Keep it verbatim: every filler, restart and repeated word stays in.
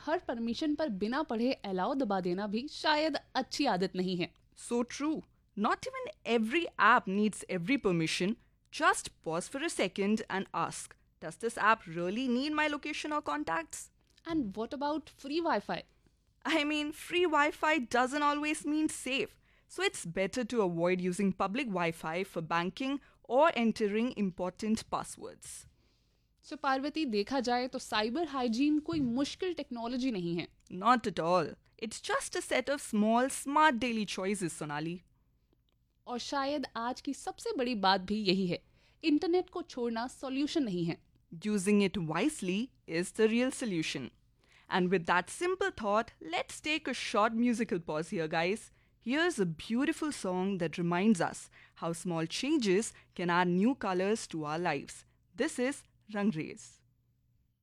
हर permission पर बिना पढ़े अलाउ दबा देना भी शायद अच्छी आदत नहीं है। So true. Not even every app needs every permission. Just pause for a second and ask, does this app really need my location or contacts? And what about free Wi-Fi? I mean, free Wi Fi doesn't always mean safe. So it's better to avoid using public Wi Fi for banking or entering important passwords. सो पार्वती, देखा जाए तो cyber hygiene कोई मुश्किल technology नहीं है। Not at all. It's just a set of small, smart daily choices, Sonali. और शायद आज की सबसे बड़ी बात भी यही है, इंटरनेट को छोड़ना सॉल्यूशन नहीं है। Using it wisely is the real solution. And with that simple thought, let's take a short musical pause here, guys. Here's a beautiful song that reminds us how small changes can add new colors to our lives. This is Rangrez.